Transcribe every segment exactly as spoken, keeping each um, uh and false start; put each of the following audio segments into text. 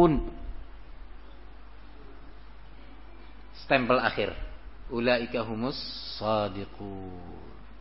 sadiqun. Stempel akhir. Ulaika humus sadiqun.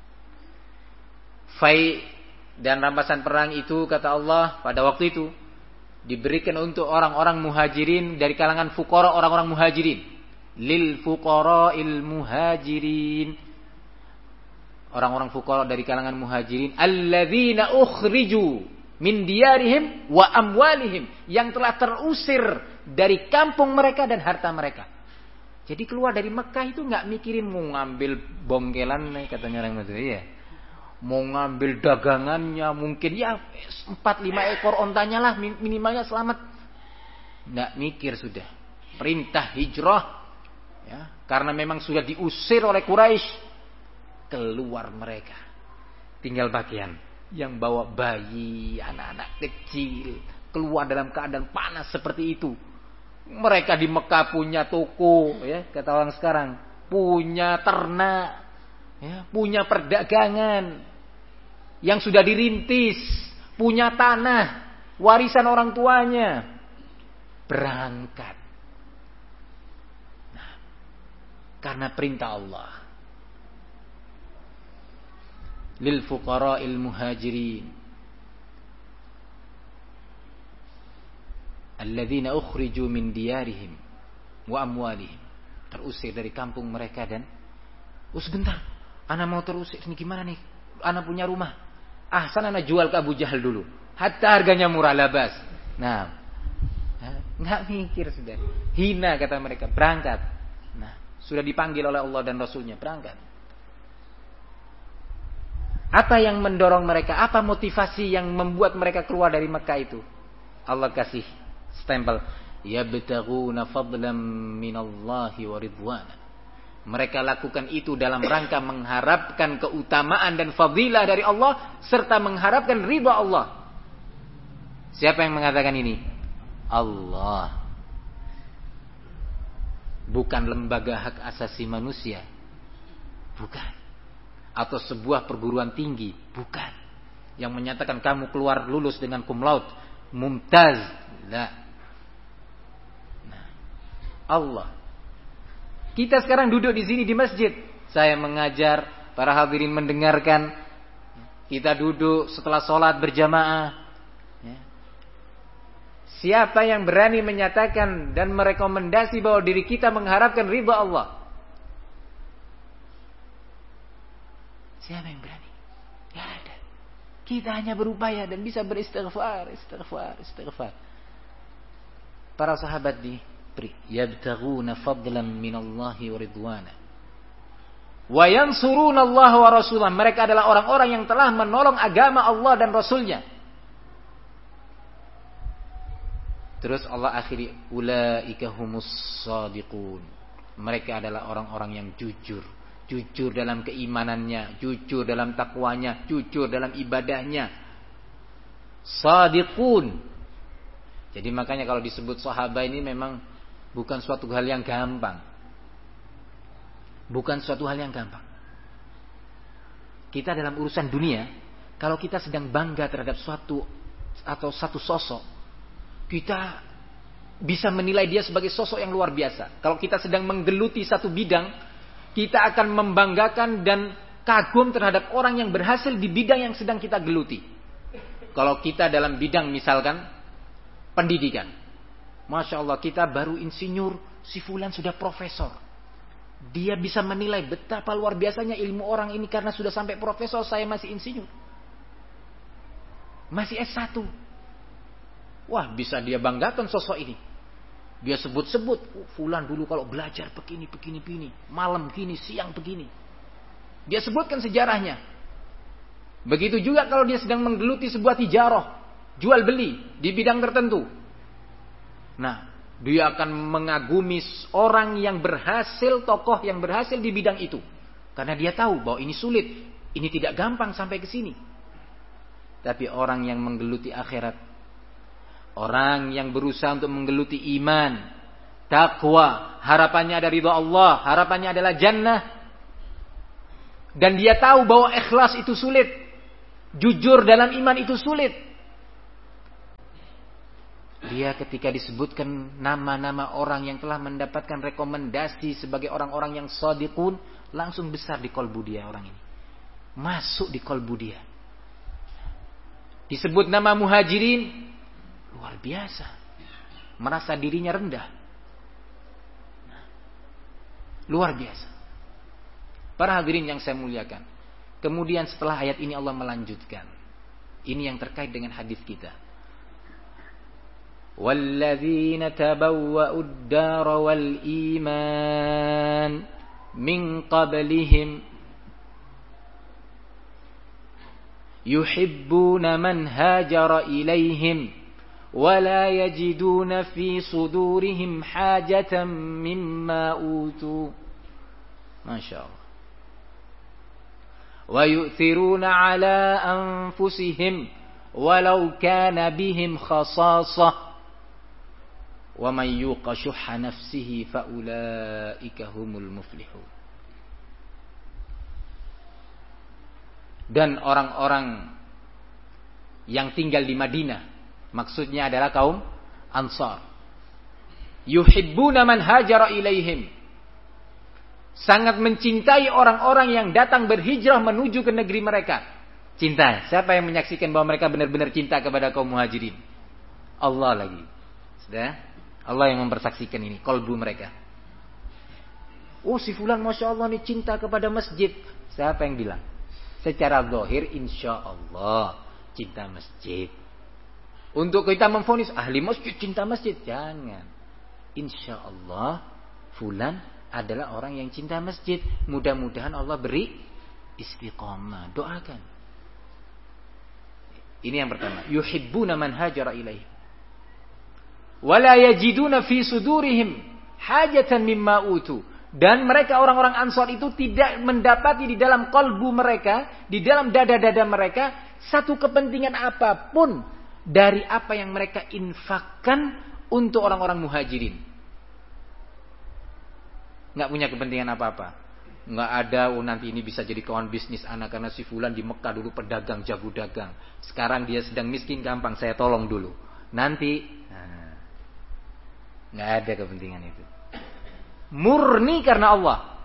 Fai dan rampasan perang itu, kata Allah, pada waktu itu diberikan untuk orang-orang muhajirin dari kalangan fuqara, orang-orang muhajirin. Lil fuqara'il muhajirin. Orang-orang fuqara dari kalangan muhajirin, alladzina ukhriju min diyarihim wa amwalihim, yang telah terusir dari kampung mereka dan harta mereka. Jadi keluar dari Mekah itu enggak mikirin mau ngambil bongkelan, katanya orang Madura, ya. Mau ngambil dagangannya, mungkin ya empat lima ekor ontanya lah minimalnya selamat. Nggak mikir sudah. Perintah hijrah, ya, karena memang sudah diusir oleh Quraisy. Keluar mereka. Tinggal bagian yang bawa bayi, anak-anak kecil, keluar dalam keadaan panas seperti itu. Mereka di Mekah punya toko, ya, kata orang sekarang, punya ternak, ya, punya perdagangan yang sudah dirintis, punya tanah, warisan orang tuanya, berangkat. Nah, karena perintah Allah. Lil fuqara'il muhajirin alladzina ukhriju min diyarihim wa amwalihim, terusir dari kampung mereka dan oh sebentar, ana mau terusir ini gimana nih? Ana punya rumah. Ah, sana ana jual ke Abu Jahal dulu. Hatta harganya murah labas. Nah, enggak mikir sudah. Hina kata mereka, berangkat. Nah, sudah dipanggil oleh Allah dan Rasulnya, berangkat. Apa yang mendorong mereka? Apa motivasi yang membuat mereka keluar dari Mekah itu? Allah kasih stempel, yabtaghuna fadlan minallahi wa ridwana. Mereka lakukan itu dalam rangka mengharapkan keutamaan dan fadilah dari Allah, serta mengharapkan ridha Allah. Siapa yang mengatakan ini? Allah. Bukan lembaga hak asasi manusia. Bukan. Atau sebuah perguruan tinggi. Bukan. Yang menyatakan kamu keluar lulus dengan cum laude, mumtaz. La. Nah, Allah. Kita sekarang duduk di sini di masjid. Saya mengajar, para hadirin mendengarkan. Kita duduk setelah sholat berjamaah. Siapa yang berani menyatakan dan merekomendasi bahwa diri kita mengharapkan ridha Allah? Siapa yang berani? Tidak ada. Kita hanya berupaya dan bisa beristighfar, istighfar, istighfar. Para sahabat di yabtaghuna fadlan minallahi wa ridwana wa yansuruna Allah wa rasulah. Mereka adalah orang-orang yang telah menolong agama Allah dan Rasulnya. Terus Allah akhiri, ulaika humus sadiqun. Mereka adalah orang-orang yang jujur, jujur dalam keimanannya, jujur dalam takwanya, jujur dalam ibadahnya. Sadiqun. Jadi makanya kalau disebut sahabat ini memang bukan suatu hal yang gampang. Bukan suatu hal yang gampang. Kita dalam urusan dunia, kalau kita sedang bangga terhadap suatu atau satu sosok, kita bisa menilai dia sebagai sosok yang luar biasa. Kalau kita sedang menggeluti satu bidang, kita akan membanggakan dan kagum terhadap orang yang berhasil di bidang yang sedang kita geluti. Kalau kita dalam bidang misalkan pendidikan, Masya Allah, kita baru insinyur, si fulan sudah profesor. Dia bisa menilai betapa luar biasanya ilmu orang ini karena sudah sampai profesor, saya masih insinyur. Masih S satu. Wah, bisa dia banggakan sosok ini. Dia sebut-sebut, oh, fulan dulu kalau belajar begini, begini, begini. Malam begini, siang begini. Dia sebutkan sejarahnya. Begitu juga kalau dia sedang menggeluti sebuah tijarah, jual beli di bidang tertentu. Nah, dia akan mengagumi orang yang berhasil, tokoh yang berhasil di bidang itu. Karena dia tahu bahwa ini sulit, ini tidak gampang sampai ke sini. Tapi orang yang menggeluti akhirat, orang yang berusaha untuk menggeluti iman, takwa, harapannya ada ridha Allah, harapannya adalah jannah. Dan dia tahu bahwa ikhlas itu sulit, jujur dalam iman itu sulit. Dia ketika disebutkan nama-nama orang yang telah mendapatkan rekomendasi sebagai orang-orang yang shadiqun, langsung besar di kolbu dia orang ini. Masuk di kolbu dia. Disebut nama muhajirin, luar biasa. Merasa dirinya rendah. Luar biasa. Para hadirin yang saya muliakan. Kemudian setelah ayat ini Allah melanjutkan. Ini yang terkait dengan hadis kita. وَالَّذِينَ تَبَوَّأُوا الدَّارَ وَالْإِيمَانَ مِنْ قَبْلِهِمْ يُحِبُّونَ مَنْ هَاجَرَ إِلَيْهِمْ وَلَا يَجِدُونَ فِي صُدُورِهِمْ حَاجَةً مِمَّا أُوتُوا ما شاء الله وَيُؤْثِرُونَ عَلَى أَنفُسِهِمْ وَلَوْ كَانَ بِهِمْ خَصَاصَةٌ وَمَنْ يُوقَ شُحَّ نَفْسِهِ فَأُولَئِكَ هُمُ الْمُفْلِحُونَ. Dan orang-orang yang tinggal di Madinah, maksudnya adalah kaum Ansar. Yuhibbuna man hajara ilaihim. Sangat mencintai orang-orang yang datang berhijrah menuju ke negeri mereka. Cinta. Siapa yang menyaksikan bahwa mereka benar-benar cinta kepada kaum muhajirin? Allah lagi. Sudah? Allah yang mempersaksikan ini, kolbu mereka. Oh, si fulan Masya Allah ini cinta kepada masjid. Siapa yang bilang? Secara zahir insya Allah cinta masjid. Untuk kita memvonis ahli masjid cinta masjid, jangan. Insya Allah fulan adalah orang yang cinta masjid. Mudah-mudahan Allah beri istiqamah. Doakan. Ini yang pertama. Yuhibbuna man hajara ilaih. Wala yajiduna fi sudurihim hajatan mimma utu. Dan mereka orang-orang Ansar itu tidak mendapati di dalam kalbu mereka, di dalam dada-dada mereka, satu kepentingan apapun dari apa yang mereka infakkan untuk orang-orang muhajirin. Nggak punya kepentingan apa-apa. Nggak ada, oh nanti ini bisa jadi kawan bisnis anak, karena si fulan di Mekah dulu pedagang, jago dagang. Sekarang dia sedang miskin, gampang saya tolong dulu. Nanti, nah, nggak ada kepentingan itu. Murni karena Allah.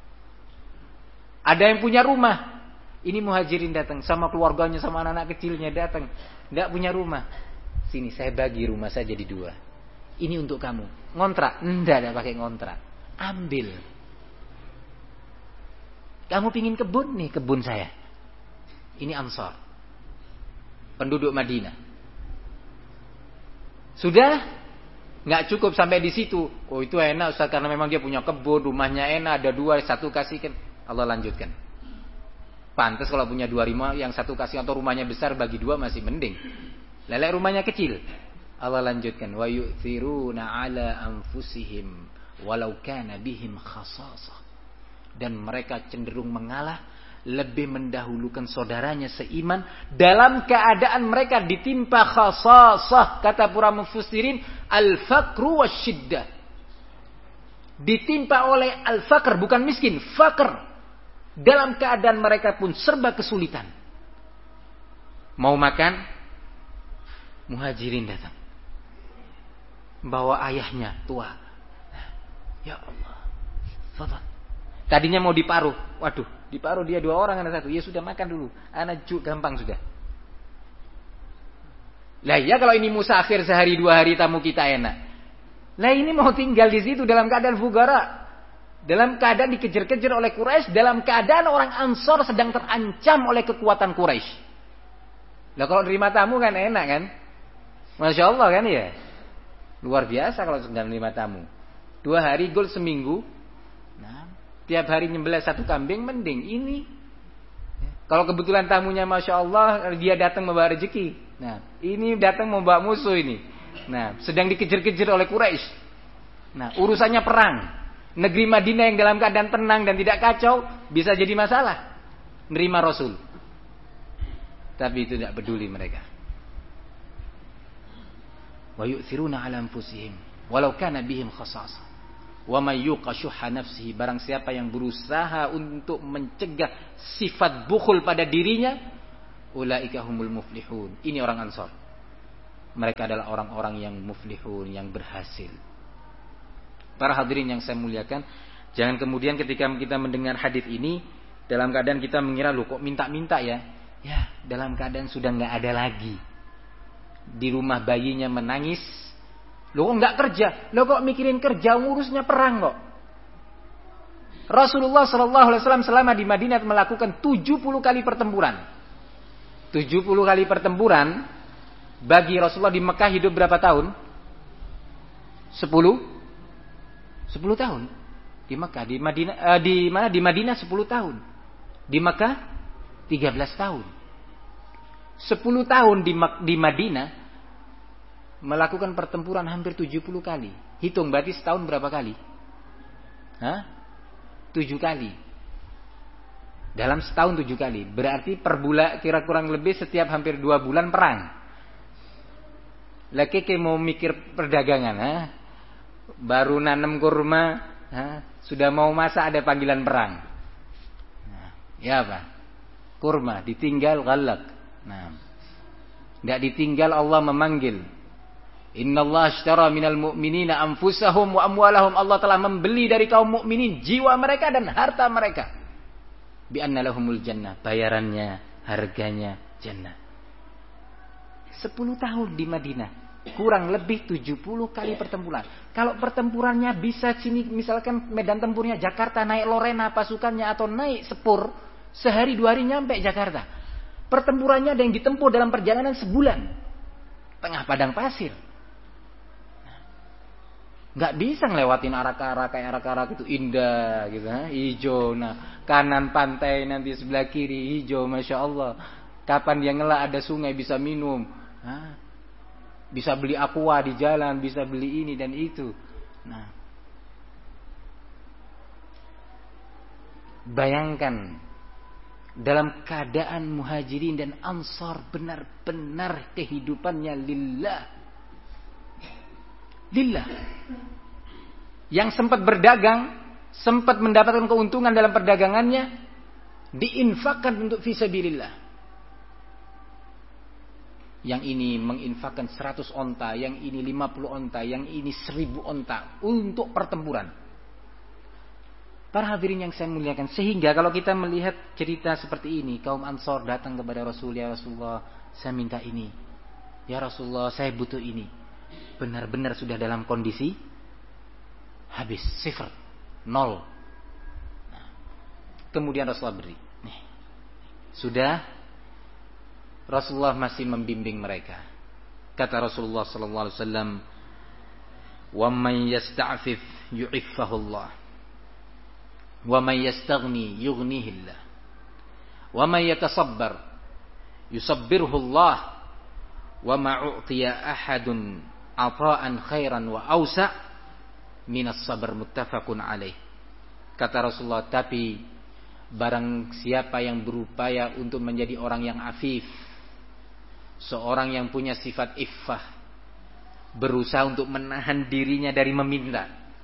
Ada yang punya rumah. Ini muhajirin datang sama keluarganya, sama anak-anak kecilnya datang. Nggak punya rumah. Sini saya bagi rumah saya jadi dua. Ini untuk kamu. Ngontrak? Nggak ada pakai ngontrak. Ambil. Kamu pingin kebun? Nih kebun saya. Ini Ansar. Penduduk Madinah. Sudah? Nggak cukup sampai di situ. Oh itu enak Ustaz karena memang dia punya kebun, rumahnya enak, ada dua, satu kasihkan. Allah lanjutkan. Pantas kalau punya dua rumah, yang satu kasih atau rumahnya besar bagi dua masih mending. Lelek rumahnya kecil. Allah lanjutkan. Wa yu'thiruna ala anfusihim walau kana bihim khasasah. Dan mereka cenderung mengalah, lebih mendahulukan saudaranya seiman dalam keadaan mereka ditimpa khasasah. Kata para mufassirin, al-faqru wasyiddah. Ditimpa oleh al-faqr, bukan miskin, faqr. Dalam keadaan mereka pun serba kesulitan. Mau makan, muhajirin datang. Bawa ayahnya tua. Ya Allah. Fadhal. Tadinya mau diparuh. Waduh, diparuh dia dua orang anak satu. Ya sudah makan dulu. Anak juk gampang sudah. Lah ya kalau ini musafir sehari dua hari tamu kita enak. Lah ini mau tinggal di situ dalam keadaan fugara. Dalam keadaan dikejar-kejar oleh Quraisy, dalam keadaan orang Ansor sedang terancam oleh kekuatan Quraisy. Lah kalau nerima tamu kan enak kan? Masya Allah kan ya. Luar biasa kalau sedang nerima tamu. Dua hari gol seminggu. Nah, tiap hari nyembelih satu kambing mending ini. Kalau kebetulan tamunya Masya Allah dia datang membawa rezeki. Nah, ini datang membawa musuh ini. Nah, sedang dikejar-kejar oleh Quraisy. Nah, urusannya perang. Negeri Madinah yang dalam keadaan tenang dan tidak kacau bisa jadi masalah. Nerima Rasul. Tapi itu tidak peduli mereka. Wa yu'thiruna 'ala anfusihim walau kana bihim khasasah. Wa may yuqa syuhha nafsihi, barang siapa yang berusaha untuk mencegah sifat bukhul pada dirinya, ulaika humul muflihun. Ini orang Ansar. mereka adalah orang-orang yang muflihun, yang berhasil. Para hadirin yang saya muliakan, jangan kemudian ketika kita mendengar hadis ini dalam keadaan kita mengira, loh kok minta-minta ya? Ya, dalam keadaan sudah nggak ada lagi. Di rumah bayinya menangis. Loh kok nggak kerja? Loh kok mikirin kerja, ngurusnya perang kok. Rasulullah shallallahu alaihi wasallam selama di Madinah melakukan tujuh puluh kali pertempuran. tujuh puluh kali pertempuran bagi Rasulullah di Mekah hidup berapa tahun? sepuluh sepuluh tahun. Di Mekah, di Madinah eh, di mana? Di Madinah sepuluh tahun. Di Mekah tiga belas tahun. sepuluh tahun di di Madinah melakukan pertempuran hampir tujuh puluh kali. Hitung berarti setahun berapa kali? Hah? tujuh kali. Dalam setahun tujuh kali. Berarti per bulan kira kurang lebih setiap hampir dua bulan perang. Lagi kayak mau mikir perdagangan, ha? Baru nanam kurma, ha? Sudah mau masak ada panggilan perang. Nah, ya apa? Kurma ditinggal galak. Nah, tidak ditinggal Allah memanggil. Innallaha ashtara minal mu'minina anfusahum wa amwalahum. Allah telah membeli dari kaum mukminin jiwa mereka dan harta mereka. Bi anna lahumul jannah. Bayarannya, harganya jannah. sepuluh tahun di Madinah. Kurang lebih tujuh puluh kali pertempuran. Kalau pertempurannya bisa sini, misalkan medan tempurnya Jakarta, naik Lorena pasukannya atau naik Sepur, sehari dua hari nyampe Jakarta. Pertempurannya ada yang ditempuh dalam perjalanan sebulan. Tengah padang pasir. Nggak bisa ngelewatin arak-arak, kayak arak-arak itu indah gitu, ha? Hijau. Nah, kanan pantai nanti sebelah kiri hijau, masya Allah. Kapan dia ngelak ada sungai bisa minum, ha? Bisa beli aqua di jalan, bisa beli ini dan itu. Nah, bayangkan dalam keadaan muhajirin dan ansar benar-benar kehidupannya lillah. Lillah. Yang sempat berdagang, sempat mendapatkan keuntungan dalam perdagangannya, diinfakkan untuk fisabilillah. Yang ini menginfakkan seratus onta, yang ini lima puluh onta, yang ini seribu onta untuk pertempuran. Para hadirin yang saya muliakan, sehingga kalau kita melihat cerita seperti ini, kaum Ansor datang kepada Rasul, ya Rasulullah, saya minta ini. Ya Rasulullah, saya butuh ini. Benar-benar sudah dalam kondisi habis, sifar, nol. Nah, kemudian Rasulullah beri. Nih, sudah. Rasulullah masih membimbing mereka. Kata Rasulullah sallallahu alaihi wasallam, "Wa man yasta'fif yu'iffahu Allah. Wa man yastaghni yughnihi Allah. Wa man yatasabbar yusabbirhu Allah. Wa ma u'tiya ahadun ata'an khairan wa awsa' minas sabr." Muttafaqun alaih. Kata Rasulullah, tapi barang siapa yang berupaya untuk menjadi orang yang afif, seorang yang punya sifat iffah, berusaha untuk menahan dirinya dari meminta,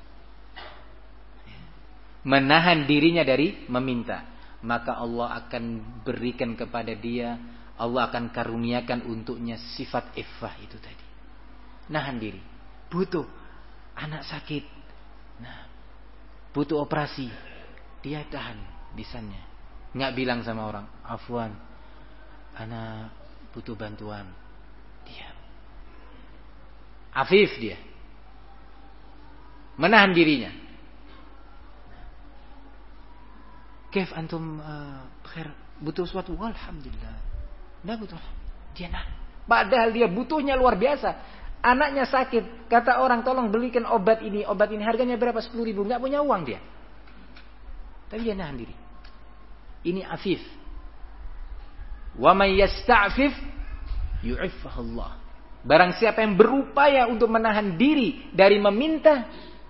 menahan dirinya dari meminta, maka Allah akan berikan kepada dia, Allah akan karuniakan untuknya sifat iffah itu tadi. Nahan diri. Butuh anak sakit, nah, butuh operasi, dia tahan lisannya, nggak bilang sama orang, afwan, anak butuh bantuan, dia afif, dia menahan dirinya. Kaif antum uh, khair, butuh sesuatu? Alhamdulillah, nggak butuh, dia nah. Padahal dia butuhnya luar biasa. Anaknya sakit, kata orang, tolong belikan obat ini, obat ini harganya berapa? sepuluh ribu, nggak punya uang dia, tapi dia nahan diri. Ini afif. Wa may yasta'fif yu'iffahu Allah. Barang siapa yang berupaya untuk menahan diri dari meminta,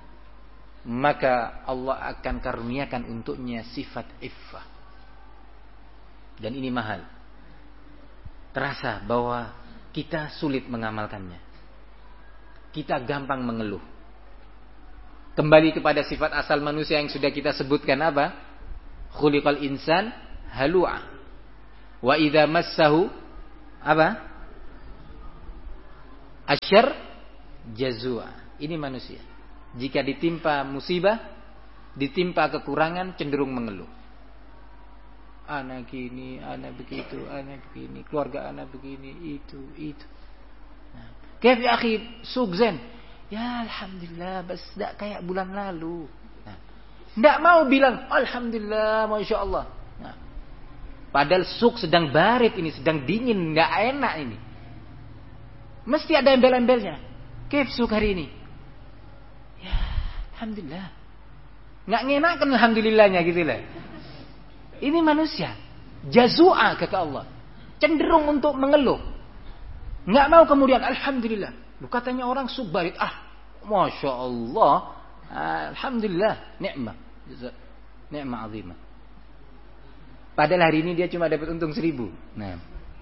maka Allah akan karuniakan untuknya sifat iffah. Dan ini mahal. Terasa bahwa kita sulit mengamalkannya. Kita gampang mengeluh. Kembali kepada sifat asal manusia yang sudah kita sebutkan apa? Khuliqal insan halu'a. Wa idza massahu apa? Asyar jazua. Ini manusia. Jika ditimpa musibah, ditimpa kekurangan, cenderung mengeluh. Anak gini, anak begitu, anak begini, keluarga anak begini, itu, itu. Nah, kayak ya akhi, sukzen. Ya alhamdulillah, bas tidak kayak bulan lalu. Nah, tidak mau bilang alhamdulillah, masya Allah. Nah, padahal suk sedang barit ini, sedang dingin, nggak enak ini. Mesti ada embel-embelnya. Kayak suk hari ini. Ya alhamdulillah. Nggak ngenakan alhamdulillahnya gitu lah. Ini manusia jazua kata Allah, cenderung untuk mengeluh, nggak mau kemudian alhamdulillah. Lu katanya orang subbarit, ah masya Allah, alhamdulillah, nikmat, nikmat azimah. Padahal hari ini dia cuma dapat untung seribu. Nah,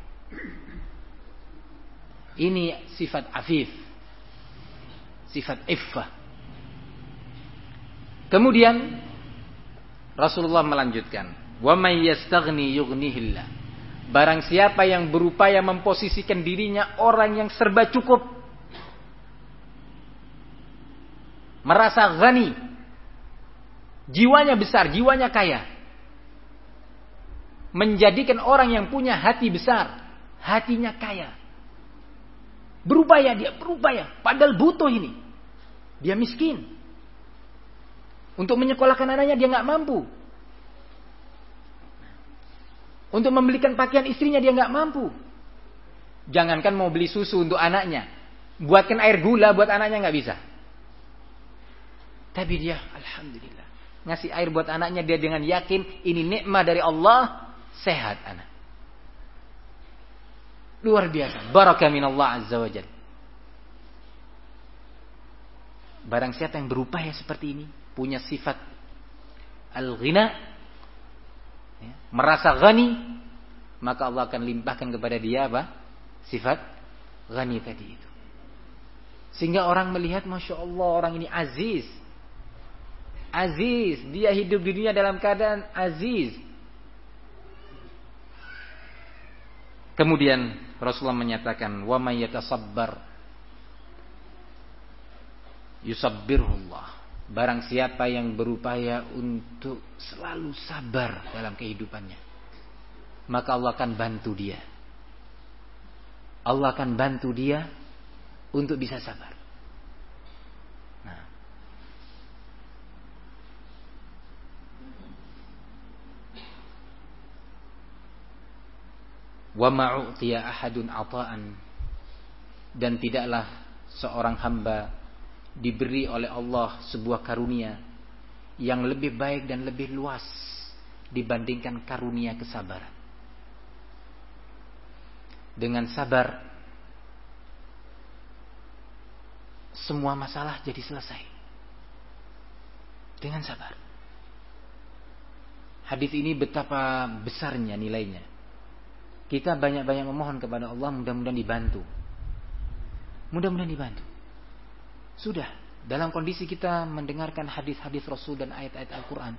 ini sifat afif, sifat iffah. Kemudian Rasulullah melanjutkan, wa may yastaghni yughnihillah. Barang siapa yang berupaya memposisikan dirinya orang yang serba cukup, merasa ghani, jiwanya besar, jiwanya kaya, menjadikan orang yang punya hati besar, hatinya kaya, berupaya dia berupaya, padahal butuh ini, dia miskin, untuk menyekolahkan anaknya dia nggak mampu. Untuk membelikan pakaian istrinya dia nggak mampu. Jangankan mau beli susu untuk anaknya, buatkan air gula buat anaknya nggak bisa. Tapi dia, alhamdulillah, ngasih air buat anaknya dia dengan yakin ini nikmat dari Allah, sehat anak. Luar biasa, barakah minallah azza wajalla. Barang siapa yang berupaya seperti ini, punya sifat al-ghina, merasa ghani, maka Allah akan limpahkan kepada dia apa? Sifat ghani tadi itu. Sehingga orang melihat, masya Allah, orang ini aziz. Aziz, dia hidup di dunia dalam keadaan aziz. Kemudian Rasulullah menyatakan, wa may yatasabbar yusabbirullah. Barang siapa yang berupaya untuk selalu sabar dalam kehidupannya, maka Allah akan bantu dia. Allah akan bantu dia untuk bisa sabar. Nah, wa ma'utiya ahadun ata'an, dan tidaklah seorang hamba diberi oleh Allah sebuah karunia yang lebih baik dan lebih luas dibandingkan karunia kesabaran. Dengan sabar, semua masalah jadi selesai. Dengan sabar. Hadis ini betapa besarnya nilainya. Kita banyak-banyak memohon kepada Allah, mudah-mudahan dibantu. Mudah-mudahan dibantu. Sudah, dalam kondisi kita mendengarkan hadis-hadis Rasul dan ayat-ayat Al-Quran,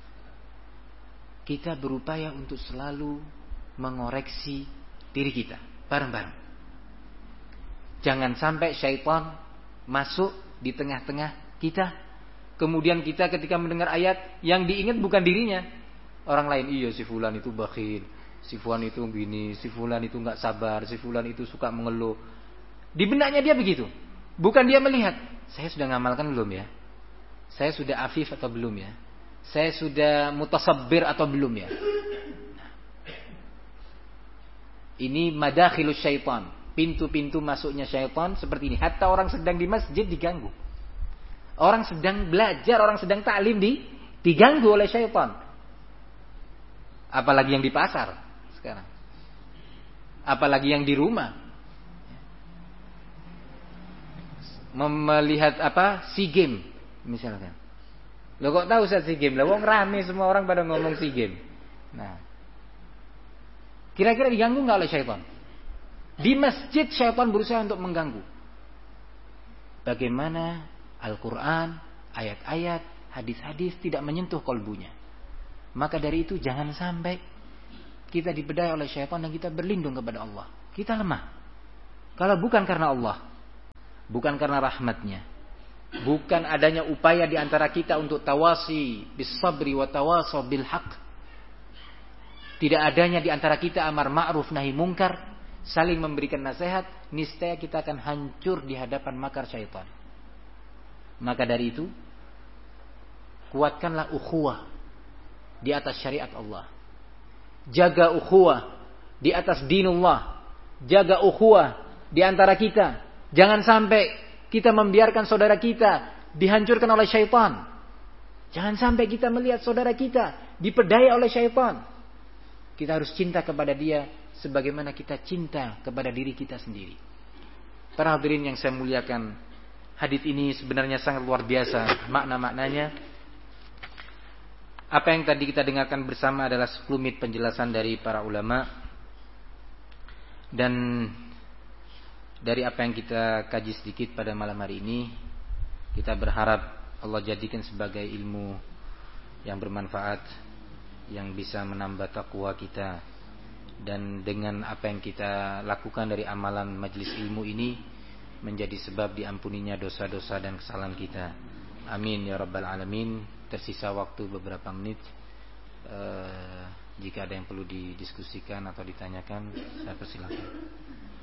kita berupaya untuk selalu mengoreksi diri kita bareng-bareng. Jangan sampai syaitan masuk di tengah-tengah kita, kemudian kita ketika mendengar ayat yang diingat bukan dirinya, orang lain. Iya, si fulan itu bakhil, si fulan itu gini, si fulan itu nggak sabar, si fulan itu suka mengeluh. Di benaknya dia begitu. Bukan dia melihat, saya sudah ngamalkan belum ya? Saya sudah afif atau belum ya? Saya sudah mutasabbir atau belum ya? Nah, ini madakhilus syaitan, pintu-pintu masuknya syaitan seperti ini. Hatta orang sedang di masjid diganggu. Orang sedang belajar, orang sedang ta'lim di, diganggu oleh syaitan. Apalagi yang di pasar sekarang. Apalagi yang di rumah. Melihat apa? SEA Game misalkan. Lo kok tahu saat SEA Game? Lah wong rame semua orang pada ngomong SEA Game. Nah, kira-kira diganggu nggak oleh syaitan? Di masjid syaitan berusaha untuk mengganggu. Bagaimana Al-Quran, ayat-ayat, hadis-hadis tidak menyentuh kolbunya. Maka dari itu jangan sampai kita dibedai oleh syaitan dan kita berlindung kepada Allah. Kita lemah. Kalau bukan karena Allah, bukan karena rahmatnya, bukan adanya upaya di antara kita untuk tawasi bis sabri wa tawasaw bil haq, tidak adanya di antara kita amar ma'ruf nahi mungkar, saling memberikan nasihat, niscaya kita akan hancur di hadapan makar syaitan. Maka dari itu, kuatkanlah ukhuwah di atas syariat Allah. Jaga ukhuwah di atas dinullah. Jaga ukhuwah di antara kita. Jangan sampai kita membiarkan saudara kita dihancurkan oleh syaitan. Jangan sampai kita melihat saudara kita diperdaya oleh syaitan. Kita harus cinta kepada dia sebagaimana kita cinta kepada diri kita sendiri. Para hadirin yang saya muliakan, hadis ini sebenarnya sangat luar biasa makna-maknanya. Apa yang tadi kita dengarkan bersama adalah sekelumit penjelasan dari para ulama, dan dari apa yang kita kaji sedikit pada malam hari ini, kita berharap Allah jadikan sebagai ilmu yang bermanfaat, yang bisa menambah takwa kita, dan dengan apa yang kita lakukan dari amalan majelis ilmu ini menjadi sebab diampuninya dosa-dosa dan kesalahan kita. Amin ya rabbal alamin. Tersisa waktu beberapa menit. Uh, jika ada yang perlu didiskusikan atau ditanyakan, saya persilakan.